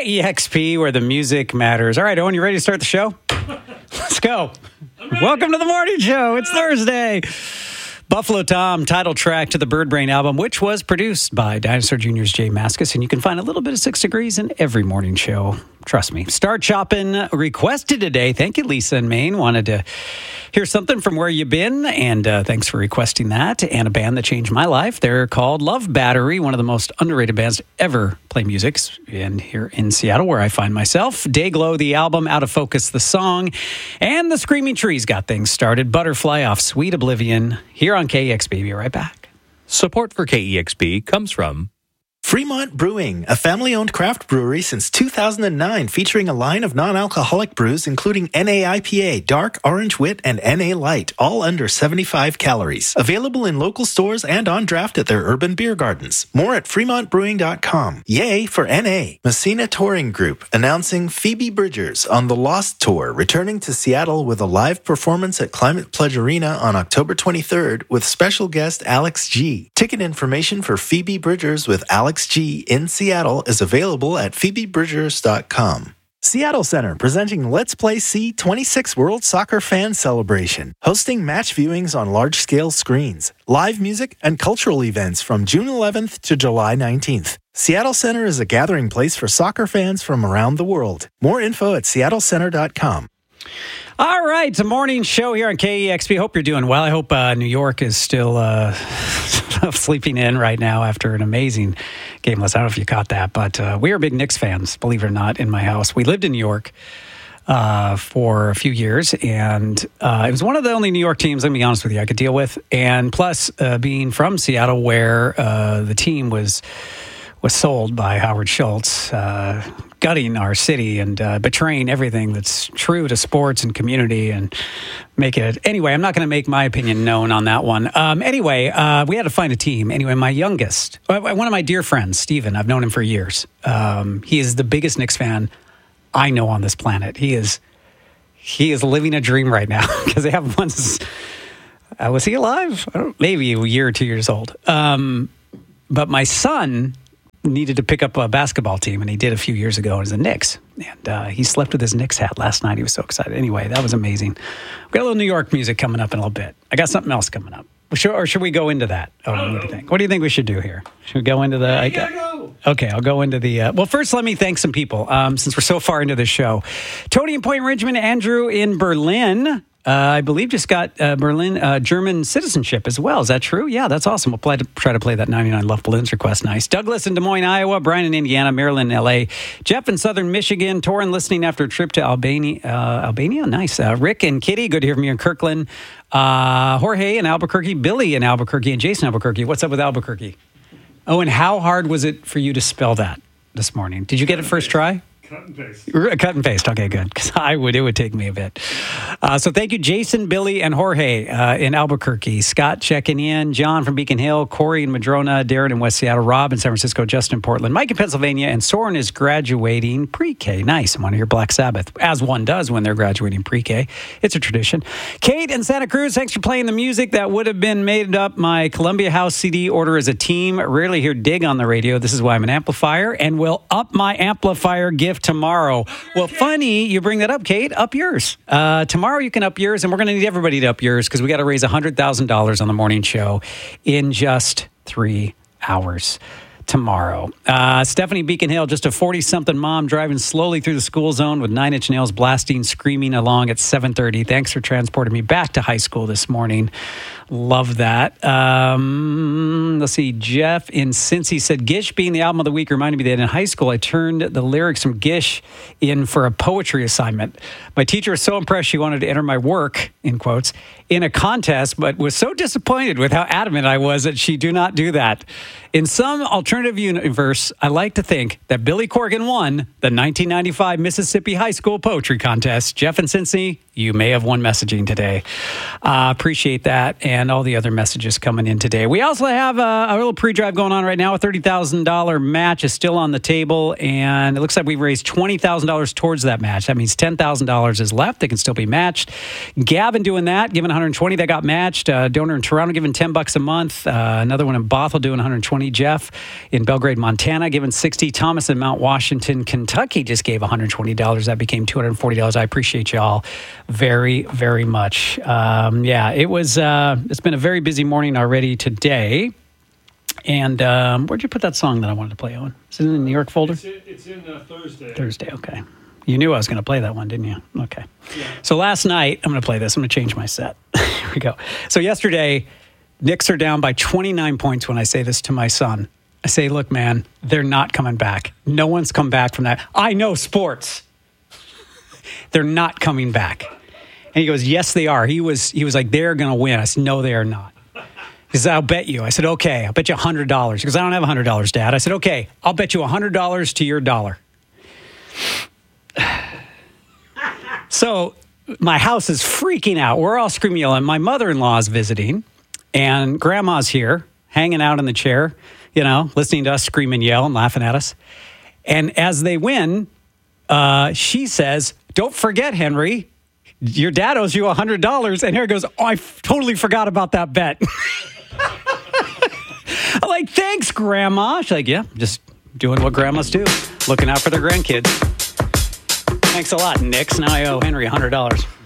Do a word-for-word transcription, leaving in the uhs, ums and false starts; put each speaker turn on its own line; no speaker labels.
E X P, where the music matters. All right, Owen, you ready to start the show? Let's go. Welcome to the morning show. It's Thursday. Buffalo Tom, title track to the Bird Brain album, which was produced by Dinosaur Junior's Jay Mascis, and you can find a little bit of Six Degrees in every morning show. Trust me. Start Chopping requested today. Thank you, Lisa in Maine. Wanted to hear something from Where You Been, and uh, thanks for requesting that. And a band that changed my life. They're called Love Battery, one of the most underrated bands to ever play music in here in Seattle, where I find myself. Dayglow, the album, Out of Focus, the song, and the Screaming Trees got things started. Butterfly off Sweet Oblivion here on K E X P. Be right back.
Support for K E X P comes from
Fremont Brewing, a family-owned craft brewery since two thousand nine, featuring a line of non-alcoholic brews including N A I P A, Dark, Orange Wit, and N A Light, all under seventy-five calories. Available in local stores and on draft at their urban beer gardens. More at fremont brewing dot com. Yay for N A. Messina Touring Group announcing Phoebe Bridgers on the Lost Tour, returning to Seattle with a live performance at Climate Pledge Arena on October twenty-third with special guest Alex G. Ticket information for Phoebe Bridgers with Alex G in Seattle is available at phoebe bridgers dot com. Seattle Center presenting Let's Play C twenty-six World Soccer Fan Celebration, hosting match viewings on large-scale screens, live music, and cultural events from June eleventh to July nineteenth. Seattle Center is a gathering place for soccer fans from around the world. More info at seattle center dot com.
All right, it's a morning show here on K E X P. Hope you're doing well. I hope uh, New York is still uh, sleeping in right now after an amazing game. I don't know if you caught that, but uh, we are big Knicks fans, believe it or not, in my house. We lived in New York uh, for a few years, and uh, it was one of the only New York teams, let me be honest with you, I could deal with. And plus, uh, being from Seattle, where uh, the team was was sold by Howard Schultz, uh, gutting our city and uh, betraying everything that's true to sports and community and make it. Anyway, I'm not going to make my opinion known on that one. Um, anyway, uh, we had to find a team. Anyway, my youngest, one of my dear friends, Steven, I've known him for years. Um, he is the biggest Knicks fan I know on this planet. He is he is living a dream right now because they have one. Uh, was he alive? I don't, maybe a year or two years old. Um, but my son needed to pick up a basketball team, and he did a few years ago. It was the Knicks, and uh, he slept with his Knicks hat last night. He was so excited. Anyway, that was amazing. We've got a little New York music coming up in a little bit. I got something else coming up. Should, or should we go into that? Oh, what do you think? What do you think we should do here? Should we go into the... I, go. Okay, I'll go into the... Uh, well, first, let me thank some people, um, since we're so far into this show. Tony in Point Ridgemont, Andrew in Berlin... Uh, I believe just got uh, Berlin uh, German citizenship as well. Is that true? Yeah, that's awesome. We'll play to, try to play that ninety-nine Love Balloons request. Nice. Douglas in Des Moines, Iowa. Brian in Indiana. Maryland, L A. Jeff in Southern Michigan. Torin listening after a trip to Albania. Uh, Albania? Nice. Uh, Rick and Kitty. Good to hear from you in Kirkland. Uh, Jorge in Albuquerque. Billy in Albuquerque. And Jason in Albuquerque. What's up with Albuquerque? Oh, and how hard was it for you to spell that this morning? Did you get it first try?
Cut and paste.
Cut and paste. Okay, good. Because I would, it would take me a bit. Uh, so thank you, Jason, Billy, and Jorge uh, in Albuquerque. Scott checking in. John from Beacon Hill. Corey in Madrona. Darren in West Seattle. Rob in San Francisco. Justin in Portland. Mike in Pennsylvania. And Soren is graduating pre-K. Nice. I want to hear Black Sabbath, as one does when they're graduating pre-K. It's a tradition. Kate in Santa Cruz. Thanks for playing the music that would have been made up my Columbia House C D order as a team. Rarely hear Dig on the radio. This is why I'm an amplifier, and will up my amplifier gift tomorrow. Well, funny you bring that up, Kate. Up yours. Uh, tomorrow you can up yours, and we're going to need everybody to up yours because we got to raise one hundred thousand dollars on the morning show in just three hours tomorrow. Uh, Stephanie Beacon Hill, just a forty-something mom driving slowly through the school zone with Nine Inch Nails blasting, screaming along at seven thirty. Thanks for transporting me back to high school this morning. Love that. Um, let's see. Jeff in Cincy said, Gish being the album of the week reminded me that in high school, I turned the lyrics from Gish in for a poetry assignment. My teacher was so impressed she wanted to enter my work, in quotes, in a contest, but was so disappointed with how adamant I was that she do not do that. In some alternative universe, I like to think that Billy Corgan won the nineteen ninety-five Mississippi High School Poetry Contest. Jeff and Cincy, you may have won messaging today. Uh, appreciate that and all the other messages coming in today. We also have a, a little pre-drive going on right now. A thirty thousand dollars match is still on the table, and it looks like we've raised twenty thousand dollars towards that match. That means ten thousand dollars is left. They can still be matched. Gavin doing that, giving one hundred twenty dollars. That got matched. Uh, donor in Toronto giving ten bucks a month. Uh, another one in Bothell doing one hundred twenty dollars. Jeff in Belgrade, Montana giving sixty dollars. Thomas in Mount Washington, Kentucky just gave one hundred twenty dollars. That became two hundred forty dollars. I appreciate y'all very, very much. Um, yeah, it was, uh, it's been a very busy morning already today. And um, where'd you put that song that I wanted to play on? Is it in the New York folder?
It's in, it's in uh, Thursday.
Thursday, okay. You knew I was going to play that one, didn't you? Okay.
Yeah.
So last night, I'm going to play this. I'm going to change my set. Here we go. So yesterday, Knicks are down by twenty-nine points when I say this to my son. I say, look, man, they're not coming back. No one's come back from that. I know sports. They're not coming back. And he goes, yes, they are. He was he was like, they're going to win. I said, no, they are not. He said, I'll bet you. I said, okay, I'll bet you one hundred dollars. He goes, I don't have one hundred dollars, Dad. I said, okay, I'll bet you one hundred dollars to your dollar. So my house is freaking out. We're all screaming, yelling. My mother-in-law is visiting, and Grandma's here, hanging out in the chair, you know, listening to us scream and yell and laughing at us. And as they win, uh, she says, don't forget, Henry, your dad owes you one hundred dollars. And Harry goes, oh, I f- totally forgot about that bet. I'm like, thanks, Grandma. She's like, yeah, just doing what grandmas do, looking out for their grandkids. Thanks a lot, Knicks. Now I owe Henry one hundred dollars.